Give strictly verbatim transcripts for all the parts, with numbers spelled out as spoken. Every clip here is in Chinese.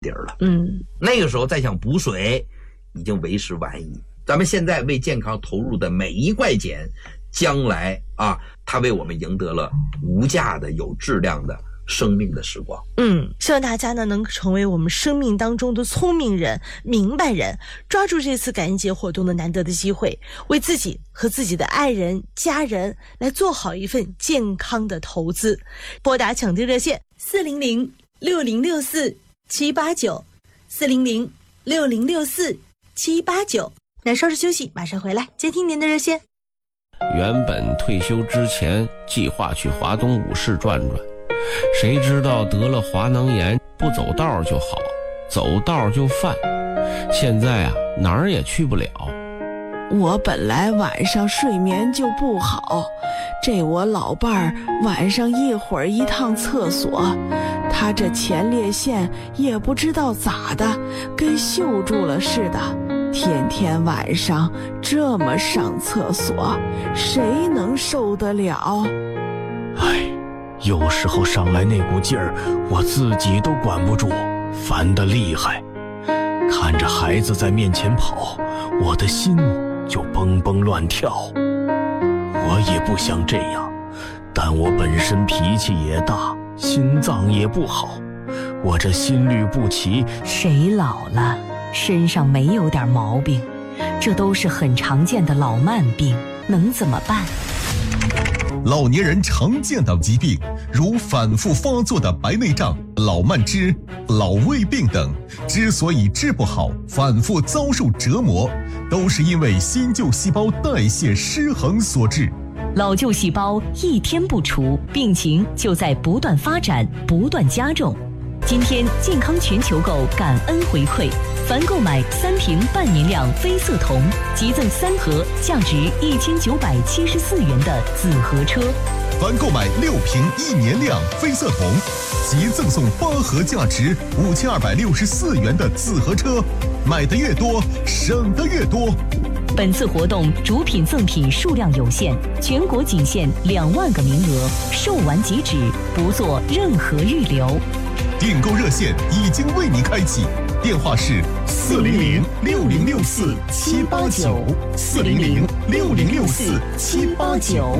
底儿了。 嗯， 那个时候再想补水，已经为时晚矣。咱们现在为健康投入的每一块钱，将来啊，它为我们赢得了无价的、有质量的生命的时光。 嗯，希望大家呢能成为我们生命当中的聪明人、明白人，抓住这次感恩节活动的难得的机会，为自己和自己的爱人、家人来做好一份健康的投资。拨打抢订热线四零零六零六四七八九，四零零六零六四七八九。那稍事休息，马上回来接听您的热线。 原本退休之前计划去华东五市转转，谁知道得了滑囊炎，不走道就好，走道就犯。现在啊，哪儿也去不了。 我本来晚上睡眠就不好，这我老伴儿晚上一会儿一趟厕所，他这前列腺也不知道咋的，跟锈住了似的，天天晚上这么上厕所，谁能受得了？ 哎，有时候上来那股劲儿，我自己都管不住，烦得厉害。看着孩子在面前跑，我的心就蹦蹦乱跳。我也不想这样，但我本身脾气也大，心脏也不好，我这心律不齐。 谁老了身上没有点毛病，这都是很常见的老慢病，能怎么办？ 老年人常见的疾病，如反复发作的白内障、老慢支、老胃病等，之所以治不好，反复遭受折磨，都是因为新旧细胞代谢失衡所致。 老旧细胞一天不除，病情就在不断发展，不断加重。今天健康全球购感恩回馈，凡购买三瓶半年量非色酮，即赠三盒价值一千九百七十四元的紫河车； 凡购买六瓶一年量非色酮，即赠送八盒价值五千二百六十四元的紫河车。买的越多，省的越多。 本次活动主品赠品数量有限，全国仅限两万个名额，售完即止，不做任何预留。 订购热线已经为您开启，电话是四零零六零六四七八九，四零零六零六四七八九。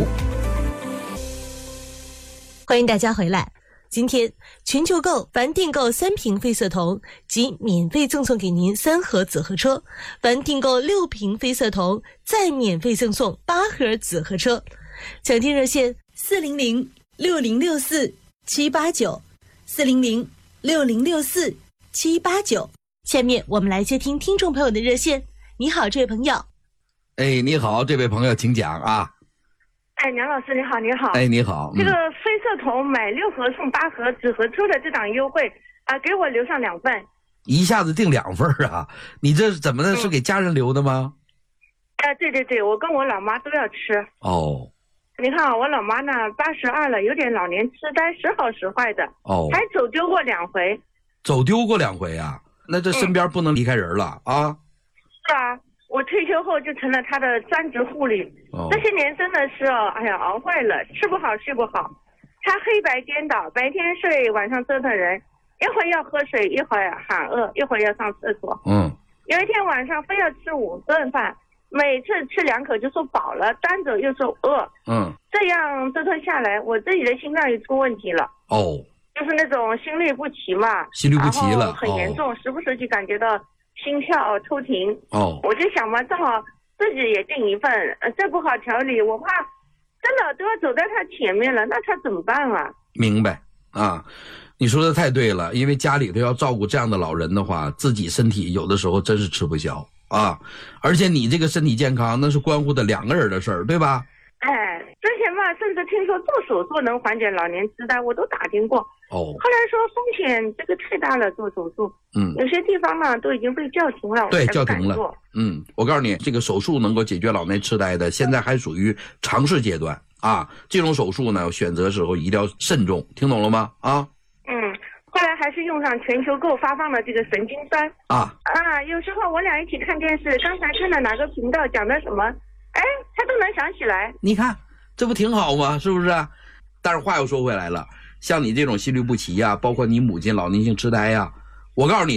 欢迎大家回来。今天全球购凡订购三瓶非色酮，即免费赠送给您三盒紫河车；凡订购六瓶非色酮，再免费赠送八盒紫河车。抢订热线四零零六零六四七八九，四零零六零六四七八九。下面我们来接听听众朋友的热线。你好，这位朋友。 哎，你好，这位朋友，请讲啊。 哎，梁老师你好，你好。 哎，你好。 这个非色酮买六盒送八盒紫河车的这档优惠啊、呃，给我留上两份。 一下子订两份啊？你这怎么的？是给家人留的吗？ 哎、嗯呃，对对对，我跟我老妈都要吃。 哦。 你看我老妈呢，八十二了，有点老年痴呆，时好时坏的。 哦。还走丢过两回。 走丢过两回啊？那这身边不能离开人了、嗯、啊？ 是啊。我退休后就成了他的专职护理、哦、这些年真的是哎呀熬坏了，吃不好睡不好，他黑白颠倒，白天睡晚上折腾人，一会儿要喝水，一会儿喊饿，一会儿要上厕所。 嗯， 有一天晚上非要吃五顿饭，每次吃两口就说饱了，端走又说饿。 嗯，这样折腾下来，我自己的心脏也出问题了。 哦， 就是那种心律不齐嘛， 心律不齐了， 很严重、哦、时不时就感觉到心跳抽停。 哦， 我就想嘛，正好自己也订一份，呃，再不好调理，我怕真的都要走在他前面了，那他怎么办啊？ 明白啊，你说的太对了，因为家里头要照顾这样的老人的话，自己身体有的时候真是吃不消啊，而且你这个身体健康那是关乎的两个人的事儿，对吧？ 哎，之前嘛，甚至听说做手术能缓解老年痴呆，我都打听过。 哦， 后来说风险这个太大了，做手术， 嗯， 有些地方呢都已经被叫停了， 对，叫停了。嗯，我告诉你，这个手术能够解决老年痴呆的，现在还属于尝试阶段啊。这种手术呢，选择时候一定要慎重，听懂了吗？啊， 嗯，后来还是用上全球购发放的这个神经酸啊啊，有时候我俩一起看电视，刚才看到哪个频道讲的什么，哎，他都能想起来。 你看，这不挺好吗？是不是？但是话又说回来了。像你这种心律不齐呀、啊，包括你母亲老年性痴呆呀、啊，我告诉你。